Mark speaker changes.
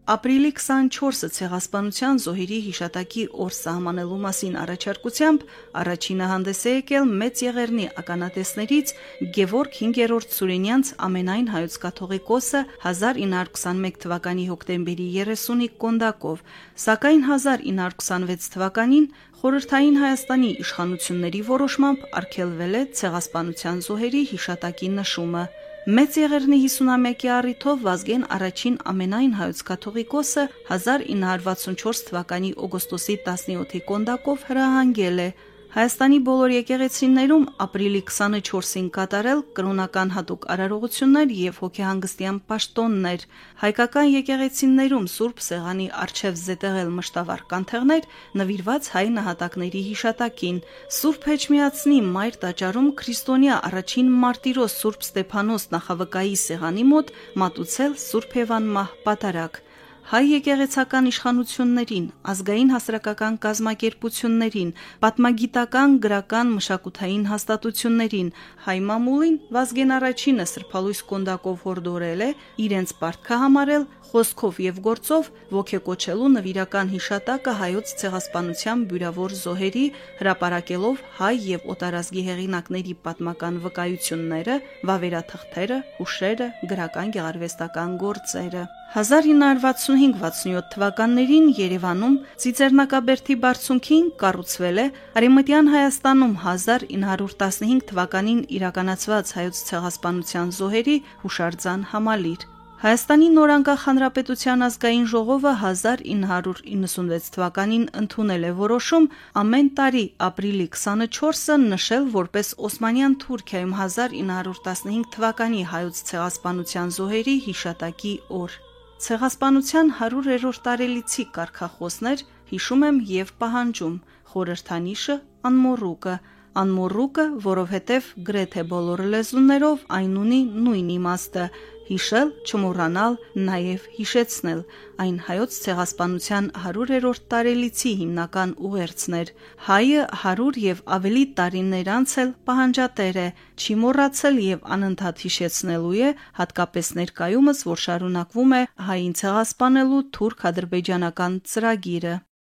Speaker 1: Ապրիլի 24-ը ցեղասպանության զոհերի հիշատակի օր սահմանելու մասին առաջարկությամբ առաջինը հանդես է եկել Մեծ Եղեռնի ականատեսներից Գևորգ 5-րդ Սուրենյանց ամենայն հայոց կաթողիկոսը 1921 թվականի հոկտեմբերի 30-ի կոնդակով, սակայն 1926 թվականին Խորհրդային Հայաստանի իշխանությունների որոշմամբ արգելվել է ցեղասպանության զոհերի հիշատակի նշումը։ Մեծ Եղեռնի 50-ամյակի առիթով Վազգեն առաջին ամենայն հայոց կաթողիկոսը 1964 թվականի օգոստոսի 17-ի կոնդակով հրահանգել է Հայաստանի բոլոր եկեղեցիներում ապրիլի 24-ին կատարել կրոնական հատուկ արարողություններ եւ հոգեհանգստյան պաշտոններ, հայկական եկեղեցիներում Սուրբ Սեղանի առջև զետեղել մշտավառ կանթեղներ նվիրված հայ նահատակների հիշատակին, Սուրբ Էջմիածնի Մայր տաճարում քրիստոնյա առաջին մարտիրոս Սուրբ Ստեփանոս նախավկայի սեղանի մոտ մատուցել Սուրբ Հևանմահ պատարագ, հայ եկեղեցական իշխանություններին, ազգային հասարակական կազմակերպություններին, պատմագիտական, գրական, մշակութային հաստատություններին, հայ մամուլին Վազգեն առաջինը սրբալույս կոնդակով հորդորել է իրենց պարտքը համարել խոսքով եւ գործով ոգեկոչելու նվիրական հիշատակը հայոց ցեղասպանության բյուրավոր զոհերի, հրապարակելով հայ եւ օտարազգի հեղինակների պատմական վկայությունները, վավերաթղթերը, հուշերը, գրական գեղարվեստական գործերը։ 1965-67 թվականներին Երևանում Ծիծեռնակաբերդի բարձունքին կառուցվել է Արևմտյան Հայաստանում 1915 թվականին իրականացված հայոց ցեղասպանության զոհերի հուշարձան համալիր։ Հայաստանի նորանկախ հանրապետության ազգային ժողովը 1996 թվականին ընդունել է որոշում ամեն տարի ապրիլի 24-ը նշել որպես Օսմանյան Թուրքիայում 1915 թվականի հայոց ցեղասպանության զոհերի հիշատակի օր։ Ցեղասպանության 100-րդ տարելիցի կարգախոսներ հիշում եմ եւ պահանջում խորհրդանիշը անմոռուկը, որովհետև գրեթե բոլոր լեզուներով այն ունի նույն իմաստը՝ հիշել, չմոռանալ, նաև հիշեցնել։ Այն հայոց ցեղասպանության 100-րդ տարելիցի հիմնական ուղերձն էր։ Հայը 100 եւ ավելի տարիներ անց էլ պահանջատեր է, չի մոռացել եւ անընդհատ հիշեցնելու է, հատկապես ներկայումս, որ շարունակվում է հային ցեղասպանելու թուրք-ադրբեջանական ծրագիրը։